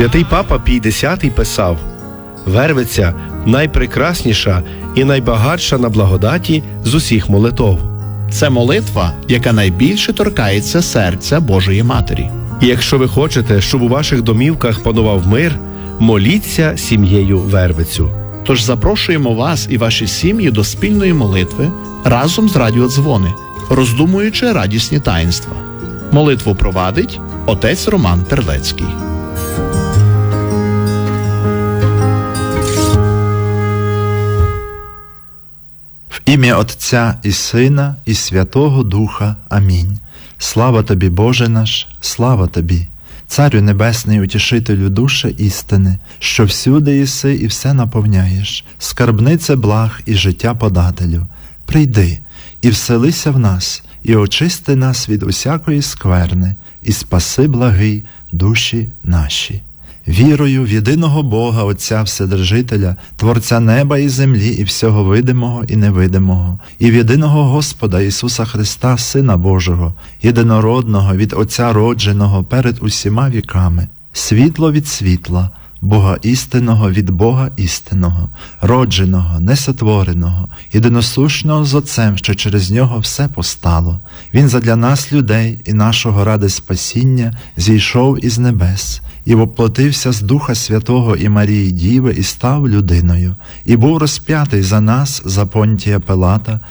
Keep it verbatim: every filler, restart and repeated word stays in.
Святий Папа Пій Десятий писав: «Вервиця – найпрекрасніша і найбагатша на благодаті з усіх молитов». Це молитва, яка найбільше торкається серця Божої Матері. І якщо ви хочете, щоб у ваших домівках панував мир, моліться сім'єю Вервицю. Тож запрошуємо вас і ваші сім'ї до спільної молитви разом з Радіо Дзвони, роздумуючи радісні таїнства. Молитву провадить отець Роман Терлецький. В ім'я Отця і Сина, і Святого Духа. Амінь. Слава Тобі, Боже наш, слава Тобі, Царю Небесний, утішителю душі істини, що всюди єси і все наповняєш, скарбнице благ і життя подателю. Прийди і вселися в нас, і очисти нас від усякої скверни, і спаси, благий, душі наші. Вірою в єдиного Бога, Отця Вседержителя, Творця неба і землі, і всього видимого і невидимого, і в єдиного Господа Ісуса Христа, Сина Божого, єдинородного, від Отця родженого перед усіма віками, світло від світла, Бога істинного від Бога істинного, родженого, несотвореного, єдиносушного з Отцем, що через Нього все постало. Він задля нас, людей, і нашого ради спасіння, зійшов із небес, і воплотився з Духа Святого і Марії Діви, і став людиною, і був розп'ятий за нас, за Понтія Пилата,